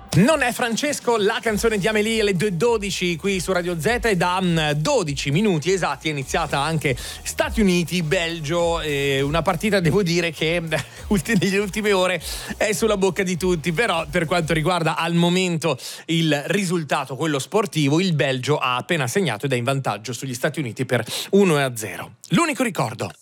Non è Francesco, la canzone di Amélie alle 2:12 qui su Radio Z, e da 12 minuti esatti è iniziata anche Stati Uniti, Belgio, una partita devo dire che nelle ultime ore è sulla bocca di tutti, però per quanto riguarda al momento il risultato, quello sportivo, il Belgio ha appena segnato ed è in vantaggio sugli Stati Uniti per 1-0. L'unico ricordo: